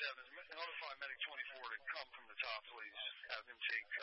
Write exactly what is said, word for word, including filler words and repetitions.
seven, notify Medic twenty-four to come from the top, please. Have them take